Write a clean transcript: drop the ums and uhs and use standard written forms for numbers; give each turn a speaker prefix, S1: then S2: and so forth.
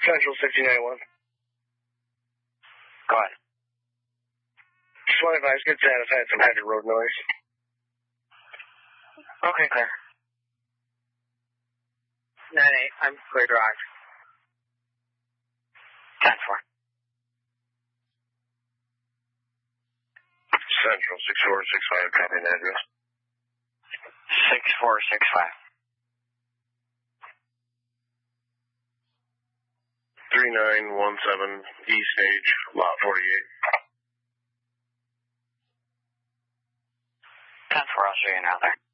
S1: Central 69-1.
S2: Go ahead.
S1: Just want to advise, good status. I had some heavy road noise.
S2: Okay, clear.
S3: 9-8, I'm clear drive.
S2: 10-4.
S1: Central 6465, copy an address.
S2: 6465.
S1: 3917 East Stage, lot 48.
S2: 10-4, I'll show you now there.